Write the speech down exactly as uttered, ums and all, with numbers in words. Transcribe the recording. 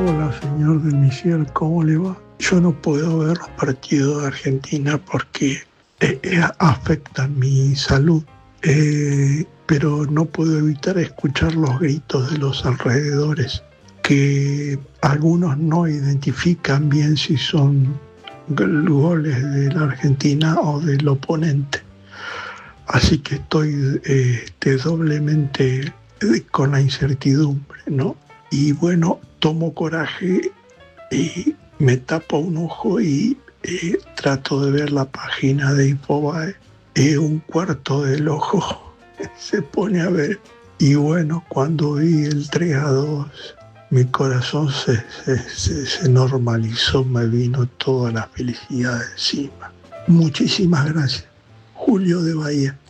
Hola, señor del Misier, ¿cómo le va? Yo no puedo ver los partidos de Argentina porque eh, eh, afectan mi salud, eh, pero no puedo evitar escuchar los gritos de los alrededores, que algunos no identifican bien si son goles de la Argentina o del oponente. Así que estoy eh, este, doblemente eh, con la incertidumbre, ¿no? Y bueno, tomo coraje y me tapo un ojo y eh, trato de ver la página de Infobae. Eh, un cuarto del ojo se pone a ver. Y bueno, cuando vi el tres a dos, mi corazón se, se, se, se normalizó, me vino toda la felicidad encima. Muchísimas gracias. Julio de Bahía.